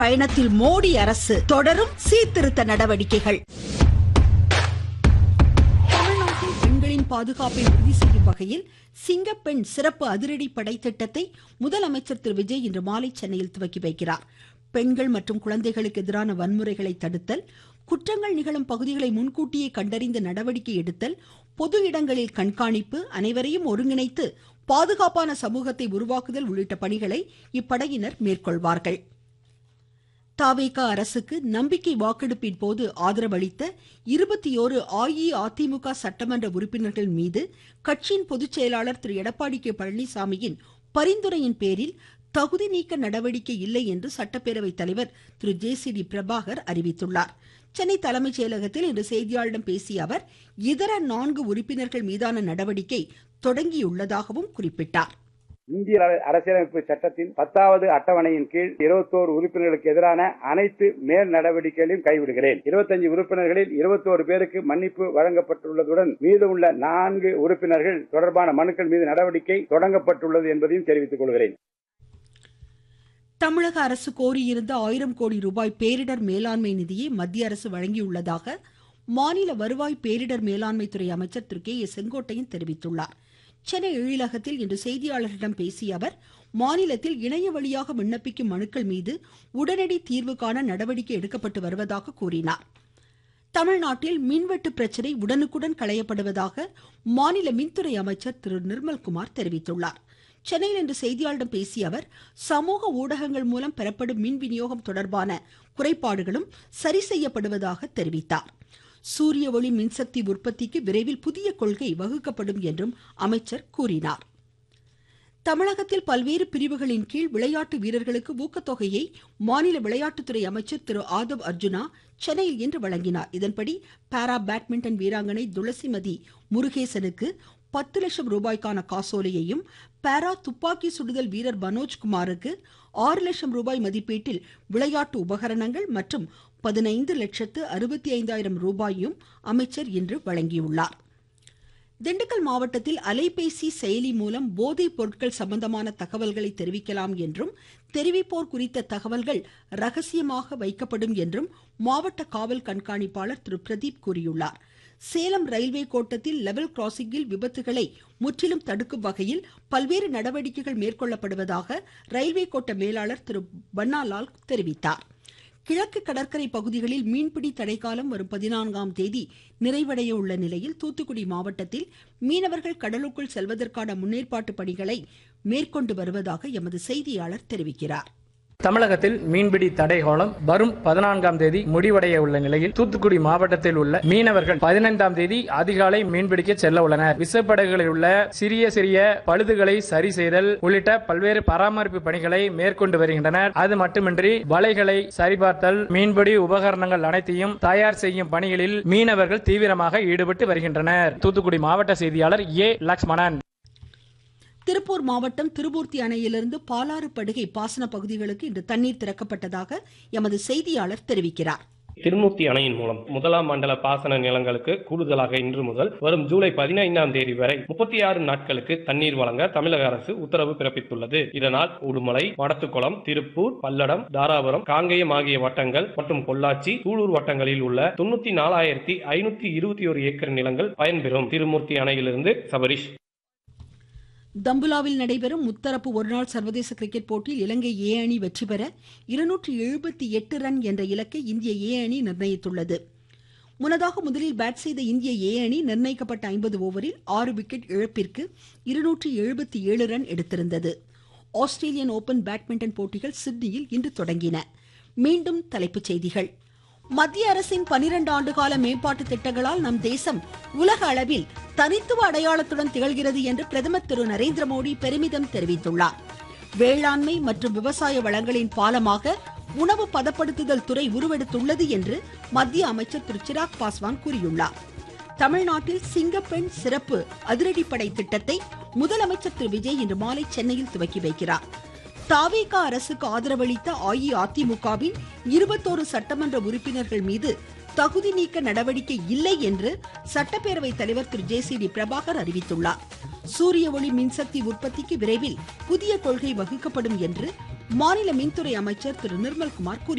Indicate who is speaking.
Speaker 1: பயணத்தில் மோடி அரசு தொடரும் சீர்திருத்த நடவடிக்கைகள். தமிழ்நாட்டில் பெண்களின் பாதுகாப்பை உறுதி செய்யும் வகையில் சிங்கப்பெண் சிறப்பு அதிரடி படை திட்டத்தை முதலமைச்சர் திரு விஜய் இன்று மாலை சென்னையில் துவக்கி வைக்கிறார். பெண்கள் மற்றும் குழந்தைகளுக்கு எதிரான வன்முறைகளை தடுத்தல், குற்றங்கள் நிகழும் பகுதிகளை முன்கூட்டியே கண்டறிந்து நடவடிக்கை எடுத்தல், பொது இடங்களில் கண்காணிப்பு, அனைவரையும் ஒருங்கிணைத்து பாதுகாப்பான சமூகத்தை உருவாக்குதல் உள்ளிட்ட பணிகளை இப்படையினர் மேற்கொள்வார்கள். தவேக அரசுக்கு நம்பிக்கை வாக்கெடுப்பின் போது ஆதரவளித்த 21 அஇஅதிமுக சட்டமன்ற உறுப்பினர்கள் மீது கட்சியின் பொதுச் செயலாளர் திரு எடப்பாடி கே பழனிசாமியின் பரிந்துரையின் பேரில் தகுதி நீக்க நடவடிக்கை இல்லை என்று சட்டப்பேரவைத் தலைவர் திரு ஜே.சி.டி. பிரபாகர் அறிவித்துள்ளார். சென்னை தலைமைச் செயலகத்தில் இன்று செய்தியாளர்களிடம் பேசிய அவர், இதர 4 உறுப்பினர்கள் மீதான நடவடிக்கை தொடங்கியுள்ளதாகவும் குறிப்பிட்டார்.
Speaker 2: இந்திய அரசியலமைப்பு சட்டத்தின் 10வது அட்டவணையின் கீழ் 21 உறுப்பினர்களுக்கு எதிரான அனைத்து மேல் நடவடிக்கைகளையும் கைவிடுகிறேன். 25 உறுப்பினர்களில் 21 பேருக்கு மன்னிப்பு வழங்கப்பட்டுள்ளதுடன் மீதமுள்ள 4 உறுப்பினர்கள் தொடர்பான மனுக்கள் மீது நடவடிக்கை தொடங்கப்பட்டுள்ளது என்பதையும் தெரிவித்துக் கொள்கிறேன்.
Speaker 1: தமிழக அரசு கோரியிருந்த 1000 கோடி ரூபாய் பேரிடர் மேலாண்மை நிதியை மத்திய அரசு வழங்கியுள்ளதாக மாநில வருவாய் பேரிடர் மேலாண்மை துறை அமைச்சர் திரு கே. செங்கோட்டையன் தெரிவித்துள்ளார். சென்னை எழிலகத்தில் இன்று செய்தியாளர்களிடம் பேசிய அவர், மாநிலத்தில் இணைய வழியாக விண்ணப்பிக்கும் மனுக்கள் மீது உடனடி தீர்வு காண நடவடிக்கை எடுக்கப்பட்டு வருவதாக கூறினார். தமிழ்நாட்டில் மின்வெட்டு பிரச்சினை உடனுக்குடன் களையப்படுவதாக மாநில மின்துறை அமைச்சர் திரு நிர்மல்குமார் தெரிவித்துள்ளார். சென்னையில் இன்று செய்தியாளர்களிடம் பேசிய அவர், சமூக ஊடகங்கள் மூலம் பெறப்படும் மின் விநியோகம் தொடர்பான குறைபாடுகளும் சரி செய்யப்படுவதாக தெரிவித்தார். சூரிய ஒளி மின்சக்தி உற்பத்திக்கு விரைவில் புதிய கொள்கை வகுக்கப்படும் என்றும் அமைச்சர் கூறினார். தமிழகத்தில் பல்வேறு பிரிவுகளின் கீழ் விளையாட்டு வீரர்களுக்கு ஊக்கத்தொகையை மாநில விளையாட்டுத்துறை அமைச்சர் திரு ஆதவ் அர்ஜுனா சென்னையில் இன்று வழங்கினார். இதன்படி பாரா பேட்மிண்டன் வீராங்கனை துளசிமதி முருகேசனுக்கு 10 லட்சம் ரூபாய்க்கான காசோலையையும், பாரா துப்பாக்கி சுடுதல் வீரர் மனோஜ்குமாருக்கு 6 லட்சம் ரூபாய் மதிப்பீட்டில் விளையாட்டு உபகரணங்கள் மற்றும் 15,65,000 ரூபாயும் அமைச்சர் இன்று வழங்கியுள்ளார். திண்டுக்கல் மாவட்டத்தில் அலைபேசி செயலி மூலம் போதைப் பொருட்கள் சம்பந்தமான தகவல்களை தெரிவிக்கலாம் என்றும், தெரிவிப்போர் குறித்த தகவல்கள் ரகசியமாக வைக்கப்படும் என்றும் மாவட்ட காவல் கண்காணிப்பாளர் திரு பிரதீப் கூறியுள்ளார். சேலம் ரயில்வே கோட்டத்தில் லெவல் கிராசிங்கில் விபத்துகளை முற்றிலும் தடுக்கும் வகையில் பல்வேறு நடவடிக்கைகள் மேற்கொள்ளப்படுவதாக ரயில்வே கோட்ட மேலாளர் திரு பன்னாலால் தெரிவித்தார். கிழக்கு கடற்கரை பகுதிகளில் மீன்பிடி தடைக்காலம் வரும் 14ஆம் தேதி நிறைவடைய உள்ள நிலையில் தூத்துக்குடி மாவட்டத்தில் மீனவர்கள் கடலுக்குள் செல்வதற்கான முன்னேற்பாட்டு பணிகளை மேற்கொண்டு வருவதாக எமது செய்தியாளர் தெரிவிக்கிறார்.
Speaker 3: தமிழகத்தில் மீன்பிடி தடைகாலம் வரும் 14ஆம் தேதி முடிவடைய உள்ள நிலையில் தூத்துக்குடி மாவட்டத்தில் உள்ள மீனவர்கள் 15ஆம் தேதி அதிகாலை மீன்பிடிக்க செல்ல உள்ளனர். விசைப்படகுகளில் உள்ள சிறிய பழுதுகளை சரி செய்தல் உள்ளிட்ட பல்வேறு பராமரிப்பு பணிகளை மேற்கொண்டு வருகின்றனர். அது மட்டுமின்றி வலைகளை சரிபார்த்தல், மீன்பிடி உபகரணங்கள் அனைத்தையும் தயார் செய்யும் பணிகளில் மீனவர்கள் தீவிரமாக ஈடுபட்டு வருகின்றனர். தூத்துக்குடி மாவட்ட செய்தியாளர் ஏ. லக்ஷ்மணன்.
Speaker 1: திருப்பூர் மாவட்டம் திருமூர்த்தி அணையிலிருந்து பாலாறு படுகை பாசன பகுதிகளுக்கு இன்று தண்ணீர் திறக்கப்பட்டதாக எமது செய்தியாளர் தெரிவிக்கிறார்.
Speaker 4: திருமூர்த்தி அணையின் மூலம் 1ஆம் மண்டல பாசன நிலங்களுக்கு கூடுதலாக இன்று முதல் வரும் ஜூலை 15ஆம் தேதி வரை 36 நாட்களுக்கு தண்ணீர் வழங்க தமிழக அரசு உத்தரவு பிறப்பித்துள்ளது. இதனால் உடுமலை, வடத்துக்குளம், திருப்பூர், பல்லடம், தாராபுரம், காங்கேயம் ஆகிய வட்டங்கள் மற்றும் பொள்ளாச்சி, சூலூர் வட்டங்களில் உள்ள 94,521 ஏக்கர் நிலங்கள் பயன்பெறும். திருமூர்த்தி அணையிலிருந்து சபரிஷ்.
Speaker 1: தம்புலாவில் நடைபெறும் முத்தரப்பு ஒருநாள் சர்வதேச கிரிக்கெட் போட்டியில் இலங்கை ஏ அணி வெற்றி பெற 278 ரன் என்ற இலக்கை இந்திய ஏ அணி நிர்ணயித்துள்ளது. முன்னதாக முதலில் பேட் செய்த இந்திய ஏ அணி நிர்ணயிக்கப்பட்ட 50 ஓவரில் 6 விக்கெட் இழப்பிற்கு 277 ரன் எடுத்திருந்தது. ஆஸ்திரேலியன் ஓபன் பேட்மிண்டன் போட்டிகள் சிட்னியில் இன்று தொடங்கின. மீண்டும் தலைப்புச் செய்திகள். மத்திய அரசின் 12 ஆண்டுகால மேம்பாட்டு திட்டங்களால் நம் தேசம் உலக அளவில் தனித்துவ அடையாளத்துடன் திகழ்கிறது என்று பிரதமர் திரு நரேந்திர மோடி பெருமிதம் தெரிவித்துள்ளார். வேளாண்மை மற்றும் விவசாய வளங்களின் பாலமாக உணவு பதப்படுத்துதல் துறை உருவெடுத்துள்ளது என்று மத்திய அமைச்சர் திரு சிராக் பாஸ்வான் கூறியுள்ளார். தமிழ்நாட்டில் சிங்கப்பெண் சிறப்பு அதிரடிப்படை திட்டத்தை முதலமைச்சர் திரு விஜய் இன்று மாலை சென்னையில் துவக்கி வைக்கிறார். தவேக அரசுக்கு ஆதரவளித்த அஇஅதிமுகவின் 21 சட்டமன்ற உறுப்பினர்கள் மீது தகுதி நீக்க நடவடிக்கை இல்லை என்று சட்டப்பேரவைத் தலைவர் திரு ஜே.சி.டி. பிரபாகர் அறிவித்துள்ளார். சூரிய ஒளி மின்சக்தி உற்பத்திக்கு விரைவில் புதிய கொள்கை வகுக்கப்படும் என்று மாநில மின்துறை அமைச்சர் திரு நிர்மல்குமார் கூறியுள்ளார்.